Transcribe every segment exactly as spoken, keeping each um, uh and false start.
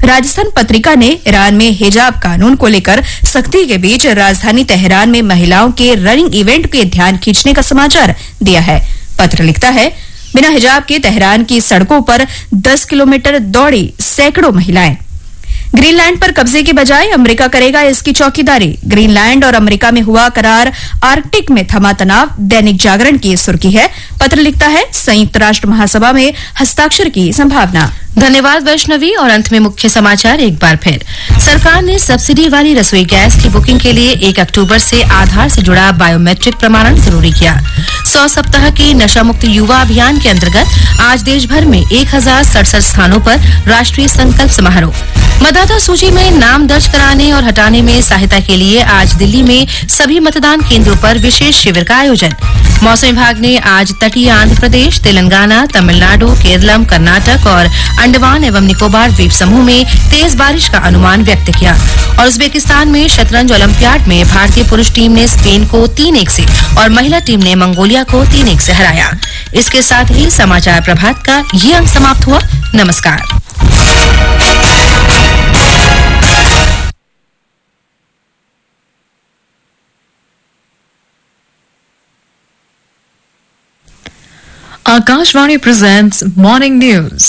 राजस्थान पत्रिका ने ईरान में हिजाब कानून को लेकर सख्ती के बीच राजधानी तेहरान में महिलाओं के रनिंग इवेंट के ध्यान खींचने का समाचार दिया है। पत्र लिखता है, बिना हिजाब के तेहरान की सड़कों पर दस किलोमीटर दौड़ी सैकड़ों महिलाएं। ग्रीनलैंड पर कब्जे के बजाय अमेरिका करेगा इसकी चौकीदारी। ग्रीनलैंड और अमेरिका में हुआ करार, आर्कटिक में थमा तनाव। दैनिक जागरण की सुर्खी है। पत्र लिखता है, संयुक्त राष्ट्र महासभा में हस्ताक्षर की संभावना। धन्यवाद वैष्णवी। और अंत में मुख्य समाचार एक बार फिर। सरकार ने सब्सिडी वाली रसोई गैस की बुकिंग के लिए एक अक्टूबर से आधार से जुड़ा बायोमेट्रिक प्रमाणन जरूरी किया। सौ सप्ताह के नशा मुक्त युवा अभियान के अंतर्गत आज देश भर में एक हजार सड़सठ स्थानों पर राष्ट्रीय संकल्प समारोह। मतदाता सूची में नाम दर्ज कराने और हटाने में सहायता के लिए आज दिल्ली में सभी मतदान केंद्रों पर विशेष शिविर का आयोजन। मौसम विभाग ने आज तटीय आंध्र प्रदेश, तेलंगाना, तमिलनाडु, केरलम, कर्नाटक और अंडमान एवं निकोबार द्वीप समूह में तेज बारिश का अनुमान व्यक्त किया। और उज्बेकिस्तान में शतरंज ओलंपियाड में भारतीय पुरुष टीम ने स्पेन को तीन एक से और महिला टीम ने मंगोलिया को तीन एक से हराया। इसके साथ ही समाचार प्रभात का ये अंक समाप्त हुआ। नमस्कार। Akashvani presents Morning News.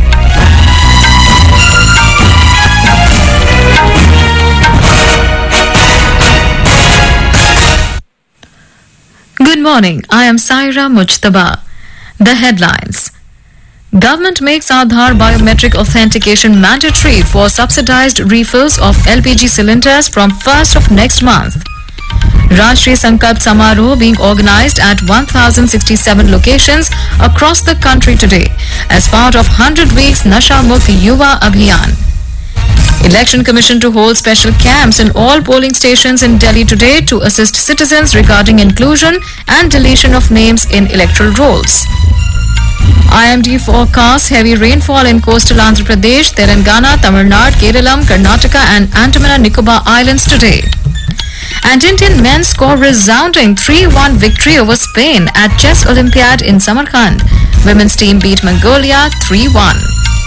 Good morning. I am Saira Mujtaba. The headlines. Government makes Aadhaar biometric authentication mandatory for subsidized refills of L P G cylinders from first of next month. Rashtriya Sankalp Samaroh being organized at one thousand sixty-seven locations across the country today as part of one hundred weeks Nasha Mukt Yuva Abhiyan. Election Commission to hold special camps in all polling stations in Delhi today to assist citizens regarding inclusion and deletion of names in electoral rolls. I M D forecasts heavy rainfall in coastal Andhra Pradesh, Telangana, Tamil Nadu, Kerala, Karnataka and Andaman and Nicobar Islands today. And Indian men score resounding three one victory over Spain at Chess Olympiad in Samarkand. Women's team beat Mongolia three one.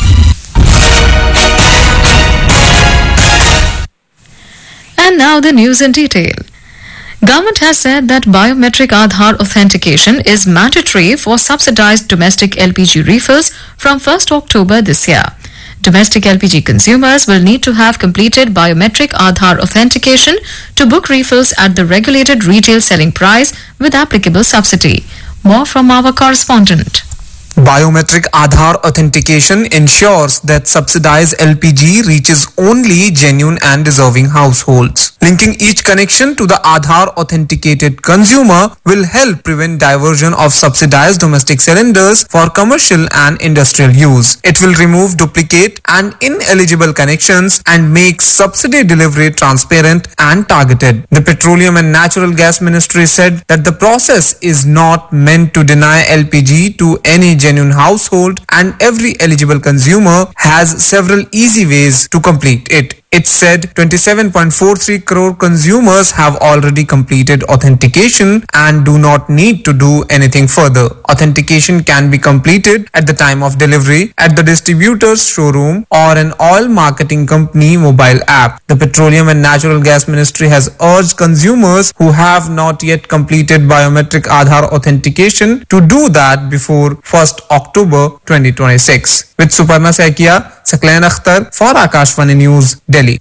And now the news in detail. Government has said that biometric Aadhaar authentication is mandatory for subsidized domestic L P G refills from first October this year. Domestic L P G consumers will need to have completed biometric Aadhaar authentication to book refills at the regulated retail selling price with applicable subsidy. More from our correspondent. Biometric Aadhaar authentication ensures that subsidized L P G reaches only genuine and deserving households. Linking each connection to the Aadhaar authenticated consumer will help prevent diversion of subsidized domestic cylinders for commercial and industrial use. It will remove duplicate and ineligible connections and make subsidy delivery transparent and targeted. The Petroleum and Natural Gas Ministry said that the process is not meant to deny L P G to any genuine household and every eligible consumer has several easy ways to complete it. It said twenty-seven point four three crore consumers have already completed authentication and do not need to do anything further. Authentication can be completed at the time of delivery at the distributor's showroom or an oil marketing company mobile app. The Petroleum and Natural Gas Ministry has urged consumers who have not yet completed biometric Aadhaar authentication to do that before first October twenty twenty-six. With Suparna Saikia, Saklan Akhtar for Akashvani News, Delhi.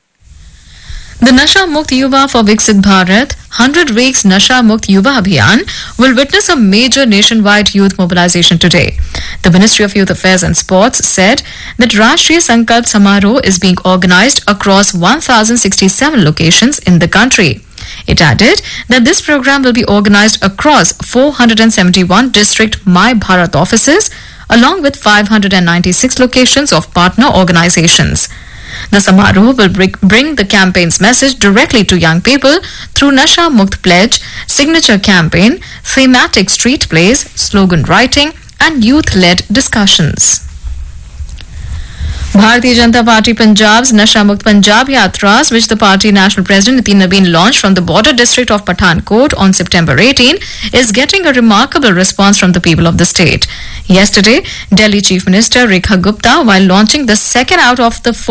The Nasha Mukt Yuva for Viksit Bharat one hundred weeks Nasha Mukt Yuva Abhiyan will witness a major nationwide youth mobilization today. The Ministry of Youth Affairs and Sports said that Rashtriya Sankalp Samaroh is being organized across one thousand sixty-seven locations in the country. It added that this program will be organized across four hundred seventy-one district My Bharat offices along with five hundred ninety-six locations of partner organizations. The Samaroh will bring the campaign's message directly to young people through Nasha Mukt Pledge, signature campaign, thematic street plays, slogan writing and youth-led discussions. Bharatiya Janata Party Punjab's Nasha Mukt Punjab Yatras, which the party national president Nitin Nabin launched from the border district of Pathankot on September eighteenth, is getting a remarkable response from the people of the state. Yesterday, Delhi Chief Minister Rekha Gupta, while launching the second out of the four